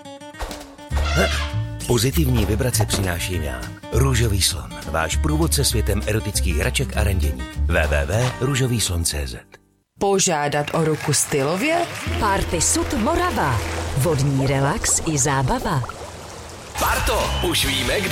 Pozitivní vibrace přináším já, Růžový slon, váš průvodce světem erotických hraček a randění. www.ružovýslon.cz. Požádat o ruku stylově? Party Sud Morava. Vodní relax i zábava. Parto, už víme, kdo